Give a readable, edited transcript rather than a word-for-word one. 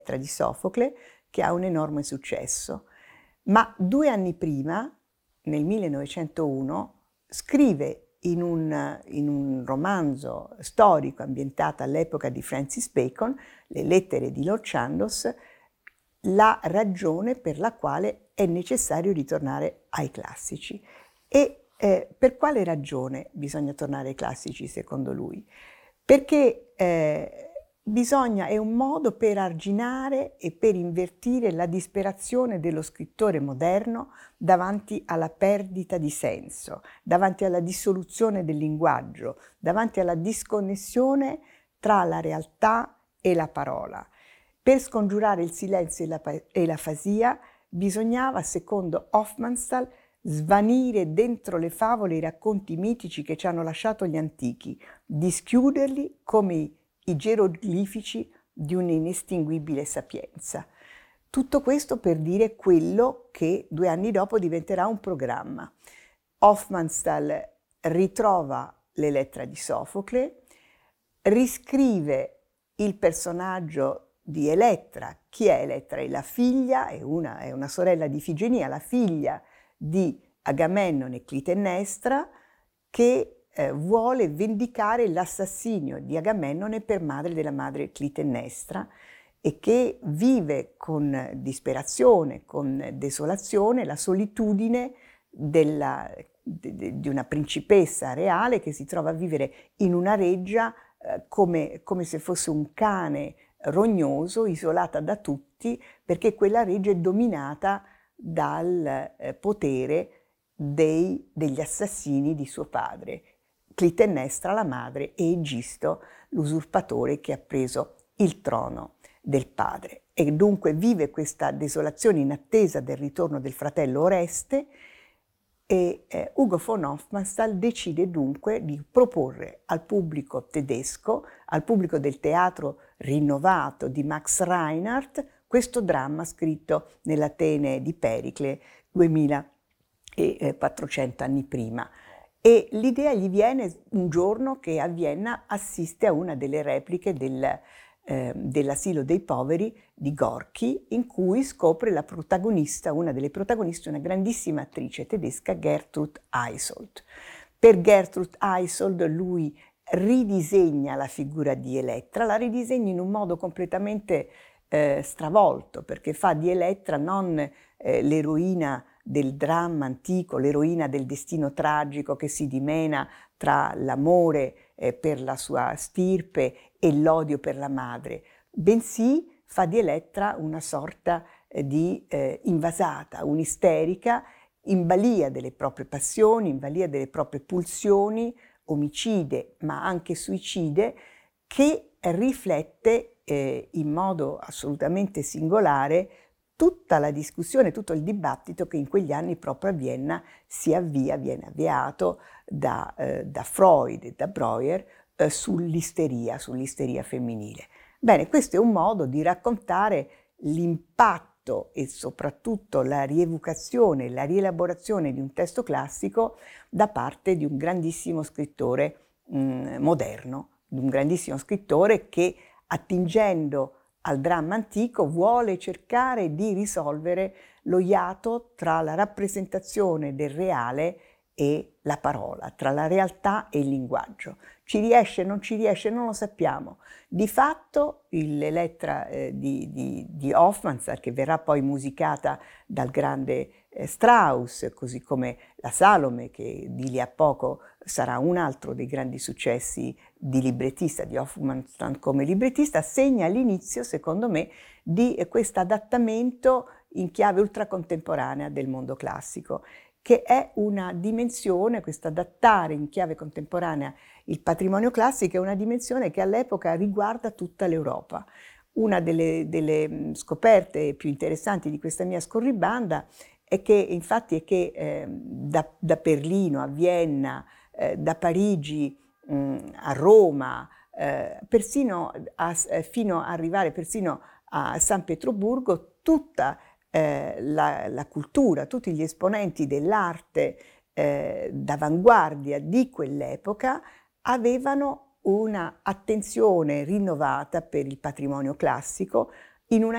di Sofocle, che ha un enorme successo. Ma 2 anni prima, nel 1901, scrive in un romanzo storico ambientato all'epoca di Francis Bacon, Le lettere di Lord Chandos, la ragione per la quale è necessario ritornare ai classici. E per quale ragione bisogna tornare ai classici, secondo lui? Perché è un modo per arginare e per invertire la disperazione dello scrittore moderno davanti alla perdita di senso, davanti alla dissoluzione del linguaggio, davanti alla disconnessione tra la realtà e la parola. Per scongiurare il silenzio e l'afasia bisognava, secondo Hofmannsthal, svanire dentro le favole i racconti mitici che ci hanno lasciato gli antichi, dischiuderli come i geroglifici di un'inestinguibile sapienza. Tutto questo per dire quello che 2 anni dopo diventerà un programma. Hofmannsthal ritrova l'Elettra di Sofocle, riscrive il personaggio di Elettra. Chi è Elettra? È la figlia, è una sorella di Ifigenia, la figlia di Agamennone e Clitennestra, che vuole vendicare l'assassinio di Agamennone per madre della madre Clitennestra e che vive con disperazione, con desolazione, la solitudine di una principessa reale che si trova a vivere in una reggia come se fosse un cane rognoso, isolata da tutti, perché quella reggia è dominata dal potere degli assassini di suo padre, Clitennestra la madre e Egisto l'usurpatore che ha preso il trono del padre. E dunque vive questa desolazione in attesa del ritorno del fratello Oreste e Ugo von Hofmannsthal decide dunque di proporre al pubblico tedesco, al pubblico del teatro rinnovato di Max Reinhardt, questo dramma scritto nell'Atene di Pericle 2400 anni prima. E l'idea gli viene un giorno che a Vienna assiste a una delle repliche dell'asilo dei poveri di Gorky, in cui scopre la protagonista, una delle protagoniste, una grandissima attrice tedesca, Gertrud Eysoldt. Per Gertrud Eysoldt lui ridisegna la figura di Elettra, la ridisegna in un modo completamente stravolto, perché fa di Elettra non l'eroina del dramma antico, l'eroina del destino tragico che si dimena tra l'amore per la sua stirpe e l'odio per la madre, bensì fa di Elettra una sorta di invasata, un'isterica, in balia delle proprie passioni, in balia delle proprie pulsioni, omicide ma anche suicide, che riflette in modo assolutamente singolare tutta la discussione, tutto il dibattito che in quegli anni proprio a Vienna viene avviato da Freud e da Breuer sull'isteria femminile. Bene, questo è un modo di raccontare l'impatto e soprattutto la rievocazione, la rielaborazione di un testo classico da parte di un grandissimo scrittore moderno, di un grandissimo scrittore che, attingendo al dramma antico, vuole cercare di risolvere lo iato tra la rappresentazione del reale e la parola, tra la realtà e il linguaggio. Ci riesce, non ci riesce, non lo sappiamo. Di fatto l'Elettra di Hofmannsthal, che verrà poi musicata dal grande Strauss, così come la Salome, che di lì a poco sarà un altro dei grandi successi di librettista, di Hofmannsthal come librettista, segna l'inizio, secondo me, di questo adattamento in chiave ultracontemporanea del mondo classico, che è una dimensione, questo adattare in chiave contemporanea il patrimonio classico è una dimensione che all'epoca riguarda tutta l'Europa. Una delle scoperte più interessanti di questa mia scorribanda è che da Berlino a Vienna, da Parigi a Roma, fino ad arrivare persino a San Pietroburgo, tutta la cultura, tutti gli esponenti dell'arte d'avanguardia di quell'epoca avevano una attenzione rinnovata per il patrimonio classico in una